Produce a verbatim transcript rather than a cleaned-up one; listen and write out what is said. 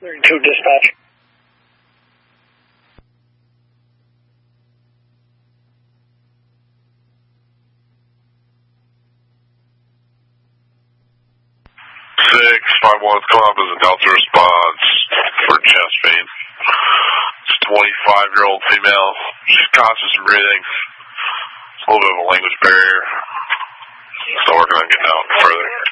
To dispatch. Six five one, come up as a Delta response for chest pain. It's a twenty-five year old female. She's conscious and breathing. It's a little bit of a language barrier. Still working on getting out further.